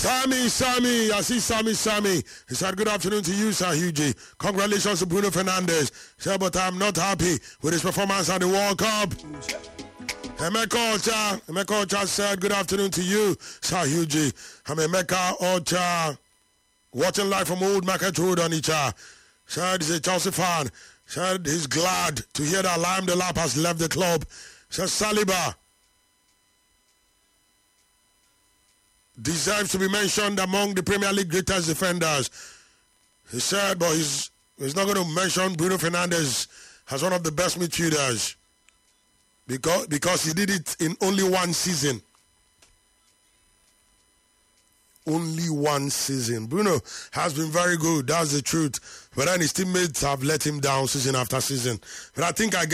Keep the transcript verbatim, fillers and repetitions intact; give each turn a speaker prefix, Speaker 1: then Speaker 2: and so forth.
Speaker 1: Sammy, Sammy, I see Sammy, Sammy. He said, good afternoon to you, Sir Hugh. Congratulations to Bruno Fernandes. He said, but I'm not happy with his performance at the World Cup. Emeka Ocha, Emeka Ocha said, good afternoon to you, Sir Hugh. I'm Emeka Ocha, watching live from Old Market Road on Icha. Said he's a Chelsea fan. Said he's glad to hear that Lime Delap has left the club. Said Saliba deserves to be mentioned among the Premier League greatest defenders. He said, but he's, he's not going to mention Bruno Fernandes as one of the best midfielders because, because he did it in only one season. Only one season. Bruno has been very good, that's the truth. But then his teammates have let him down season after season. But I think I get